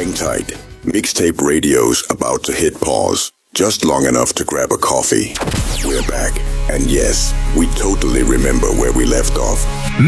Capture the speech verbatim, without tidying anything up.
Hang tight. Mixtape radio's about to hit pause. Just long enough to grab a coffee. We're back. And yes, we totally remember where we left off.